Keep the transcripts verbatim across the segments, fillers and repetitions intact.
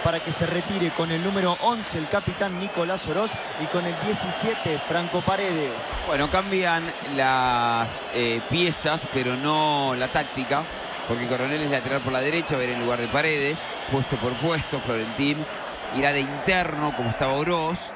para que se retire con el número once el capitán Nicolás Oroz y con el diecisiete Franco Paredes. Bueno, cambian las eh, piezas, pero no la táctica, porque Coronel es lateral por la derecha, va a ir en lugar de Paredes, puesto por puesto. Florentín irá de interno, como estaba Oroz.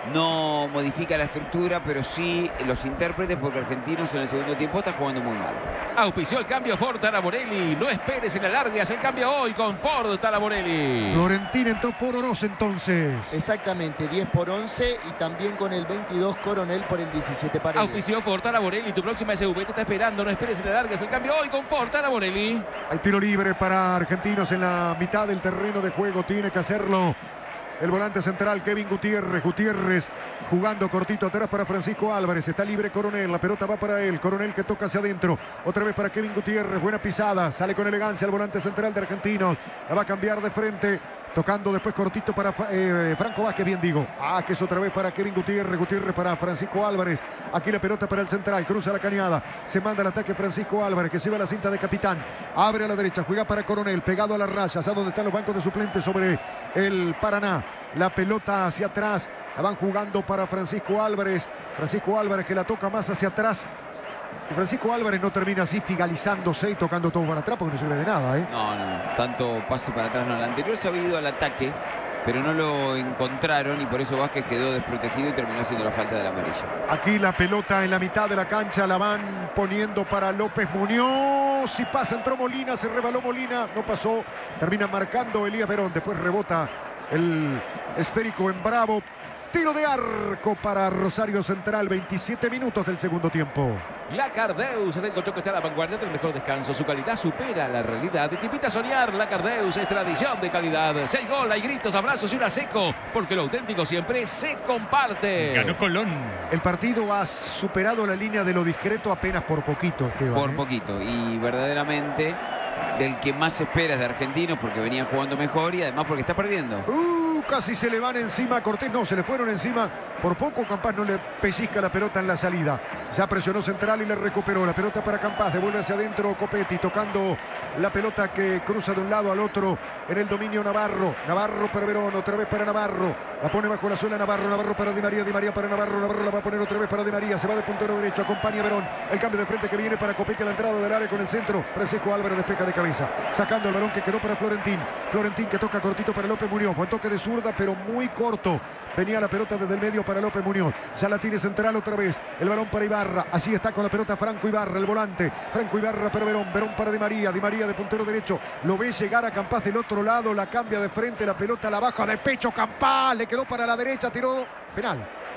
No modifica la estructura, pero sí los intérpretes, porque Argentinos en el segundo tiempo está jugando muy mal. Auspició el cambio Ford Taraborelli. No esperes en la larga, el cambio hoy con Ford Taraborelli. Florentín entró por Oroz entonces. Exactamente, diez por once y también con el veintidós Coronel por el diecisiete Paredes. Auspició Ford Taraborelli. Tu próxima S U V te está esperando. No esperes en la larga, el cambio hoy con Ford Taraborelli. Hay tiro libre para Argentinos en la mitad del terreno de juego. Tiene que hacerlo el volante central, Kevin Gutiérrez. Gutiérrez jugando cortito atrás para Francisco Álvarez. Está libre Coronel. La pelota va para él. Coronel que toca hacia adentro. Otra vez para Kevin Gutiérrez. Buena pisada. Sale con elegancia el volante central de Argentinos. La va a cambiar de frente. Tocando después cortito para eh, Franco Vázquez, bien digo. Ah, que es otra vez para Kevin Gutiérrez. Gutiérrez para Francisco Álvarez. Aquí la pelota para el central. Cruza la cañada. Se manda el ataque Francisco Álvarez, que se va a la cinta de capitán. Abre a la derecha. Juega para Coronel. Pegado a las rayas. A donde están los bancos de suplentes sobre el Paraná. La pelota hacia atrás. La van jugando para Francisco Álvarez. Francisco Álvarez que la toca más hacia atrás. Que Francisco Álvarez no termina así figalizándose y tocando todo para atrás porque no sirve de nada, ¿eh? No, no, tanto pase para atrás no. El anterior se había ido al ataque, pero no lo encontraron y por eso Vázquez quedó desprotegido y terminó haciendo la falta de la amarilla. Aquí la pelota en la mitad de la cancha, la van poniendo para López Muñoz. Si pasa, entró Molina, se rebaló Molina, no pasó. Termina marcando Elías Verón, después rebota el esférico en Bravo. Tiro de arco para Rosario Central, veintisiete minutos del segundo tiempo. La Cardeus es el colchón que está a la vanguardia del mejor descanso. Su calidad supera la realidad. Te invita a soñar. La Cardeus es tradición de calidad. Seis gol, hay gritos, abrazos y una seco. Porque lo auténtico siempre se comparte. Ganó Colón. El partido ha superado la línea de lo discreto apenas por poquito, Esteban. Por ¿eh? poquito. Y verdaderamente del que más esperas de Argentinos, porque venía jugando mejor y además porque está perdiendo. Uh, casi se le van encima a Cortés. No, se le fueron encima. Por poco Campás no le pellizca la pelota en la salida. Ya presionó Central y le recuperó. La pelota para Campás. Devuelve hacia adentro Copetti. Tocando la pelota que cruza de un lado al otro en el dominio Navarro. Navarro para Verón. Otra vez para Navarro. La pone bajo la suela Navarro. Navarro para Di María. Di María para Navarro. Navarro la va a poner otra vez para Di María. Se va de puntero derecho. Acompaña a Verón. El cambio de frente que viene para Copetti a la entrada del área con el centro. Francisco Álvarez despeja de cabeza. Sacando el balón que quedó para Florentín. Florentín que toca cortito para López Muñoz. Buen toque de zurda, pero muy corto. Venía la pelota desde el medio para López Muñoz. Ya la tiene Central otra vez. El balón para Ibarra. Así está con la pelota Franco Ibarra, el volante. Franco Ibarra para Verón. Verón para Di María. Di María de puntero derecho. Lo ve llegar a Campás del otro lado. La cambia de frente. La pelota la baja de pecho Campás. Le quedó para la derecha. Tiró penal.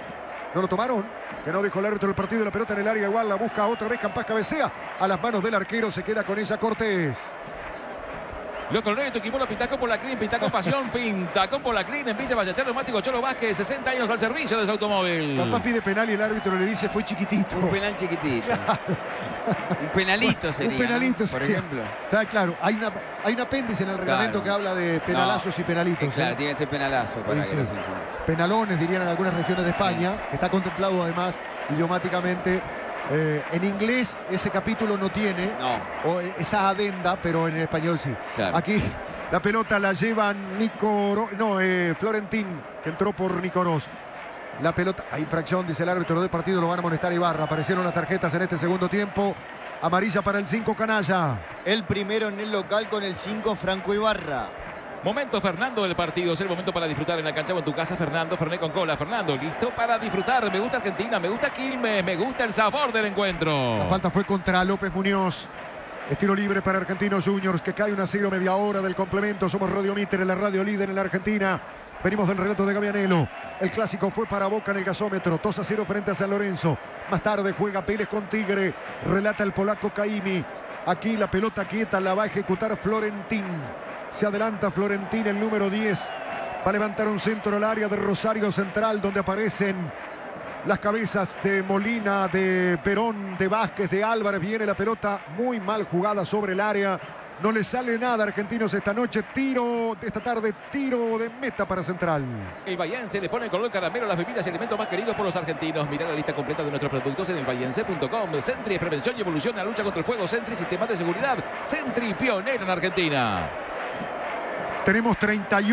No lo tomaron. Que no dejó el árbitro del partido. La pelota en el área igual. La busca otra vez. Campás cabecea a las manos del arquero. Se queda con ella Cortés. Los colores de tu equipo lo pinta con Polacrín, pinta con pasión, pinta con Polacrín en Villa Ballester, neumático Cholo Vázquez, sesenta años al servicio de su automóvil. Papá pide penal y el árbitro le dice fue chiquitito. Un penal chiquitito. Claro. Un penalito sería, un penalito, ¿no? Por sería. ejemplo. Está claro, hay, una, hay un apéndice en el reglamento claro. que habla de penalazos no, y penalitos. Eh, claro, ¿eh? tiene que ser penalazo para sí, que sí. lo sancionen. Penalones dirían en algunas regiones de España, sí. Que está contemplado además idiomáticamente. Eh, en inglés ese capítulo no tiene no. o esa adenda, pero en español sí. Claro. Aquí la pelota la lleva Nico, no, eh, Florentín, que entró por Nicorós. La pelota, hay infracción, dice el árbitro del partido, lo van a amonestar Ibarra. Aparecieron las tarjetas en este segundo tiempo. Amarilla para el cinco Canalla. El primero en el local con el cinco Franco Ibarra. Momento Fernando del partido, es el momento para disfrutar en la cancha o en tu casa. Fernando, Fernet con cola. Fernando, listo para disfrutar. Me gusta Argentina, me gusta Quilmes, me gusta el sabor del encuentro. La falta fue contra López Muñoz. Estilo libre para Argentinos Juniors, que cae un a cero, media hora del complemento. Somos Radio Mitre, la radio líder en la Argentina. Venimos del relato de Gavianelo. El clásico fue para Boca en el gasómetro. dos a cero frente a San Lorenzo. Más tarde juega Pérez con Tigre. Relata el polaco Caimi. Aquí la pelota quieta la va a ejecutar Florentín. Se adelanta Florentín, el número diez. Va a levantar un centro al área de Rosario Central, donde aparecen las cabezas de Molina, de Perón, de Vázquez, de Álvarez. Viene la pelota muy mal jugada sobre el área. No le sale nada a Argentinos esta noche. Tiro de esta tarde, tiro de meta para Central. El Bahiense le pone color caramelo a las bebidas y alimentos más queridos por los argentinos. Mirá la lista completa de nuestros productos en el bahiense punto com. Sentry es prevención y evolución en la lucha contra el fuego. Sentry, sistemas de seguridad. Sentry, pionero en Argentina. Tenemos treinta y uno.